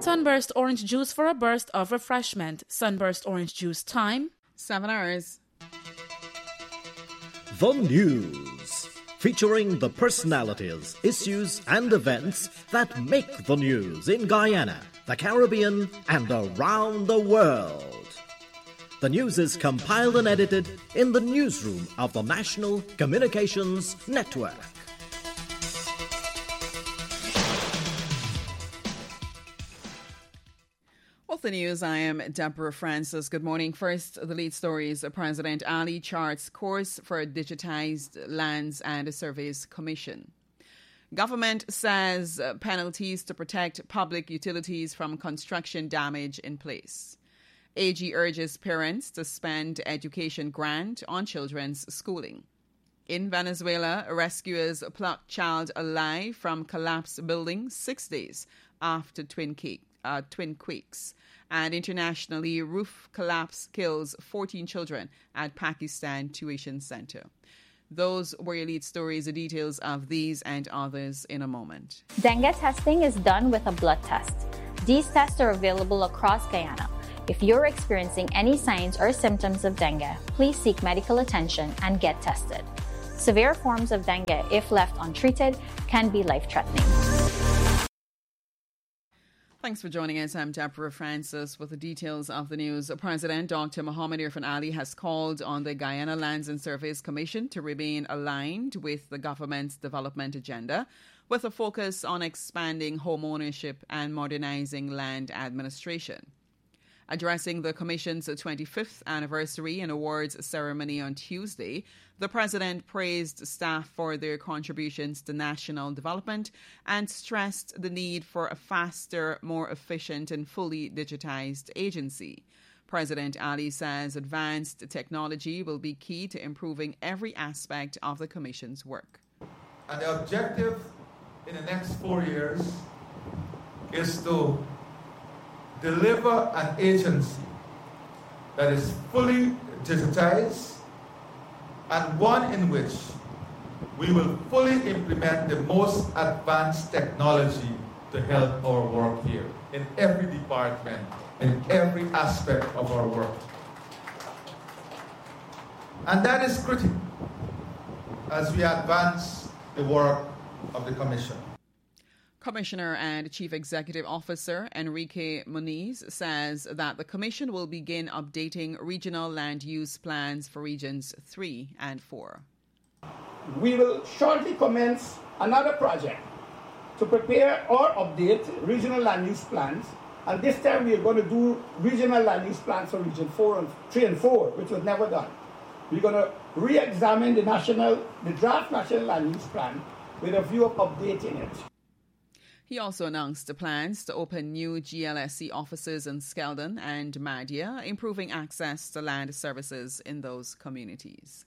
Sunburst orange juice for a burst of refreshment. Sunburst orange juice time. 7 hours. The News, featuring the personalities, issues and events that make the news in Guyana, the Caribbean and around the world. The news is compiled and edited in the newsroom of the National Communications Network. With the news, I am Deborah Francis. Good morning. First, the lead stories. President Ali charts course for digitized lands and surveys commission. Government says penalties to protect public utilities from construction damage in place. AG urges parents to spend education grant on children's schooling. In Venezuela, rescuers plucked child alive from collapsed building 6 days after twin quakes. And internationally, roof collapse kills 14 children at Pakistan tuition center. Those were your lead stories. The details of these and others in a moment. Dengue testing is done with a blood test. These tests are available across Guyana. If you're experiencing any signs or symptoms of dengue, please seek medical attention and get tested. Severe forms of dengue, if left untreated, can be life-threatening. Thanks for joining us. I'm Deborah Francis with the details of the news. President Dr. Mohamed Irfan Ali has called on the Guyana Lands and Surveys Commission to remain aligned with the government's development agenda, with a focus on expanding home ownership and modernizing land administration. Addressing the Commission's 25th anniversary and awards ceremony on Tuesday, the President praised staff for their contributions to national development and stressed the need for a faster, more efficient and fully digitized agency. President Ali says advanced technology will be key to improving every aspect of the Commission's work. And the objective in the next 4 years is to deliver an agency that is fully digitized and one in which we will fully implement the most advanced technology to help our work here in every department, in every aspect of our work. And that is critical as we advance the work of the Commission. Commissioner and Chief Executive Officer Enrique Muniz says that the Commission will begin updating regional land use plans for Regions 3 and 4. We will shortly commence another project to prepare or update regional land use plans, and this time we are going to do regional land use plans for Region 3 and 4, which was never done. We're going to re-examine the draft national land use plan with a view of updating it. He also announced the plans to open new GLSC offices in Skeldon and Madia, improving access to land services in those communities.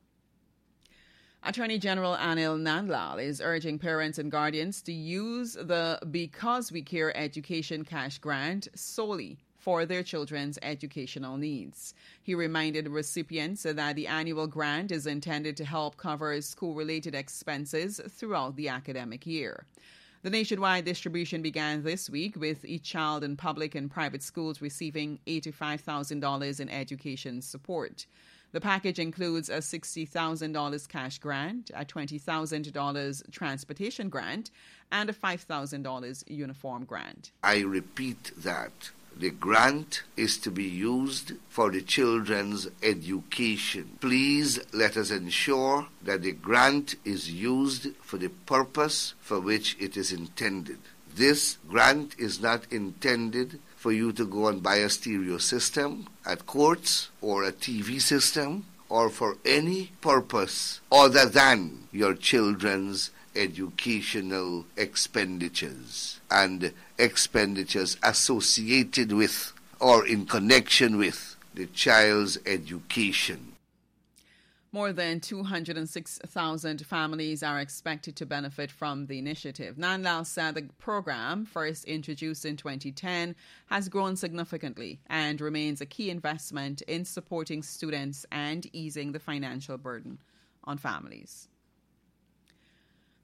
Attorney General Anil Nandlal is urging parents and guardians to use the Because We Care Education Cash Grant solely for their children's educational needs. He reminded recipients that the annual grant is intended to help cover school-related expenses throughout the academic year. The nationwide distribution began this week, with each child in public and private schools receiving $85,000 in education support. The package includes a $60,000 cash grant, a $20,000 transportation grant, and a $5,000 uniform grant. I repeat that the grant is to be used for the children's education. Please let us ensure that the grant is used for the purpose for which it is intended. This grant is not intended for you to go and buy a stereo system at courts or a TV system or for any purpose other than your children's educational expenditures and expenditures associated with or in connection with the child's education. More than 206,000 families are expected to benefit from the initiative. Nandlal said the program, first introduced in 2010, has grown significantly and remains a key investment in supporting students and easing the financial burden on families.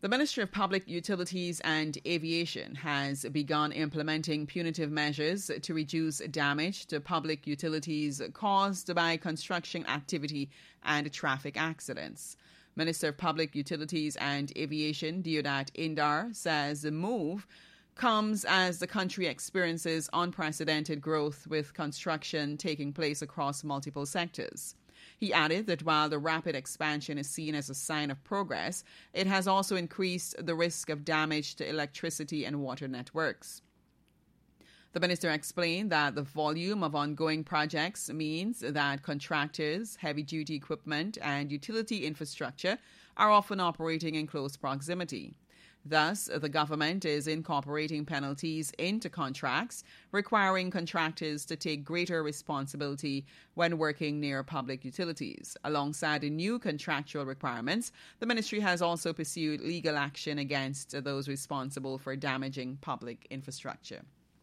The Ministry of Public Utilities and Aviation has begun implementing punitive measures to reduce damage to public utilities caused by construction activity and traffic accidents. Minister of Public Utilities and Aviation Deodat Indar says the move comes as the country experiences unprecedented growth with construction taking place across multiple sectors. He added that while the rapid expansion is seen as a sign of progress, it has also increased the risk of damage to electricity and water networks. The minister explained that the volume of ongoing projects means that contractors, heavy-duty equipment, and utility infrastructure are often operating in close proximity. Thus, the government is incorporating penalties into contracts, requiring contractors to take greater responsibility when working near public utilities. Alongside the new contractual requirements, the ministry has also pursued legal action against those responsible for damaging public infrastructure.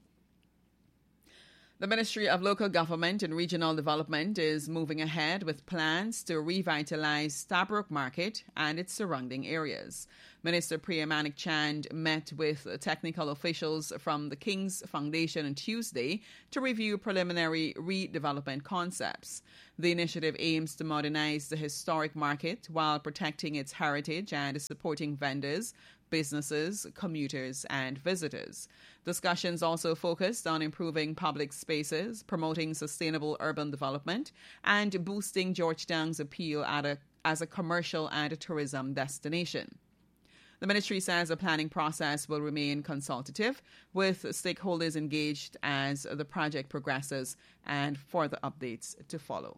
The Ministry of Local Government and Regional Development is moving ahead with plans to revitalize Stabroek Market and its surrounding areas. Minister Priya Manik Chand met with technical officials from the King's Foundation on Tuesday to review preliminary redevelopment concepts. The initiative aims to modernize the historic market while protecting its heritage and supporting vendors, businesses, commuters, and visitors. Discussions also focused on improving public spaces, promoting sustainable urban development, and boosting Georgetown's appeal as a commercial and a tourism destination. The ministry says the planning process will remain consultative, with stakeholders engaged as the project progresses and further updates to follow.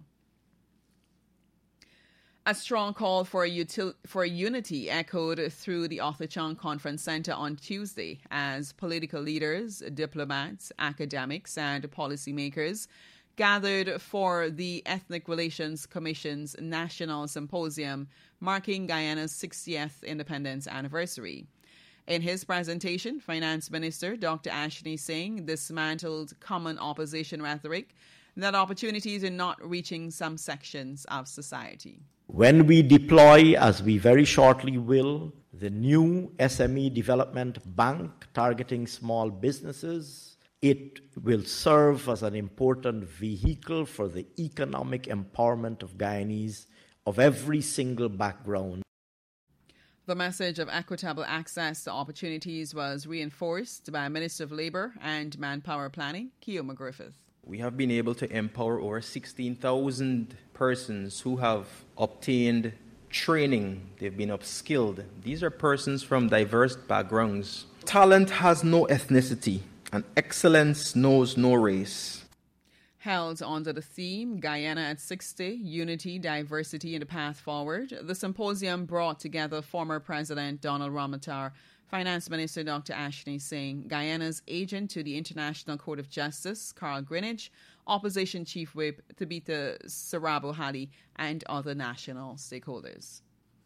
A strong call for unity echoed through the Arthur Chung Conference Centre on Tuesday as political leaders, diplomats, academics, and policymakers gathered for the Ethnic Relations Commission's National Symposium marking Guyana's 60th independence anniversary. In his presentation, Finance Minister Dr. Ashni Singh dismantled common opposition rhetoric that opportunities are not reaching some sections of society. When we deploy, as we very shortly will, the new SME Development Bank targeting small businesses, it will serve as an important vehicle for the economic empowerment of Guyanese of every single background. The message of equitable access to opportunities was reinforced by Minister of Labour and Manpower Planning, Keoma Griffith. We have been able to empower over 16,000 persons who have obtained training. They've been upskilled. These are persons from diverse backgrounds. Talent has no ethnicity, and excellence knows no race. Held under the theme Guyana at 60, Unity, Diversity and the Path Forward, the symposium brought together former President Donald Ramotar, Finance Minister Dr. Ashni Singh, Guyana's agent to the International Court of Justice, Carl Greenwich, Opposition Chief Whip Tabitha Sarabo Hali, and other national stakeholders.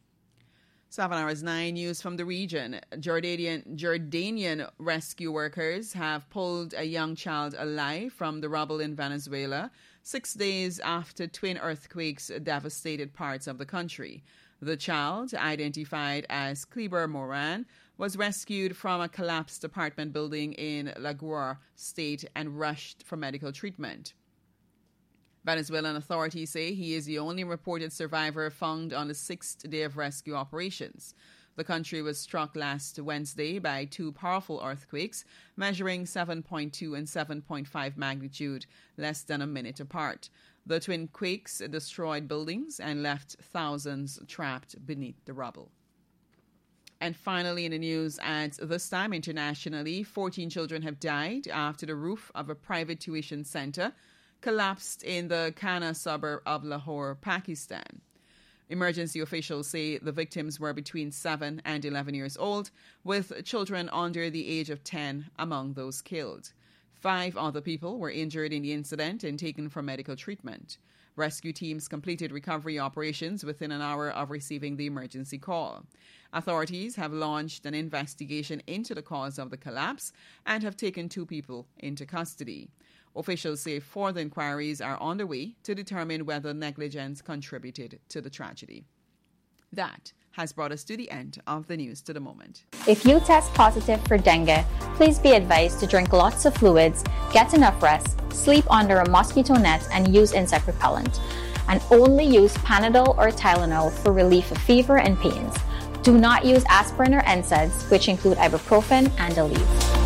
7 hours 9 news from the region. Jordanian rescue workers have pulled a young child alive from the rubble in Venezuela 6 days after twin earthquakes devastated parts of the country. The child, identified as Kleber Moran, was rescued from a collapsed apartment building in Laguardia State and rushed for medical treatment. Venezuelan authorities say he is the only reported survivor found on the 6th day of rescue operations. The country was struck last Wednesday by two powerful earthquakes, measuring 7.2 and 7.5 magnitude, less than a minute apart. The twin quakes destroyed buildings and left thousands trapped beneath the rubble. And finally in the news, at this time internationally, 14 children have died after the roof of a private tuition center collapsed in the Kana suburb of Lahore, Pakistan. Emergency officials say the victims were between 7 and 11 years old, with children under the age of 10 among those killed. 5 other people were injured in the incident and taken for medical treatment. Rescue teams completed recovery operations within an hour of receiving the emergency call. Authorities have launched an investigation into the cause of the collapse and have taken 2 people into custody. Officials say further inquiries are underway to determine whether negligence contributed to the tragedy. That has brought us to the end of the news to the moment. If you test positive for dengue, please be advised to drink lots of fluids, get enough rest, sleep under a mosquito net, and use insect repellent. And only use Panadol or Tylenol for relief of fever and pains. Do not use aspirin or NSAIDs, which include ibuprofen and Aleve.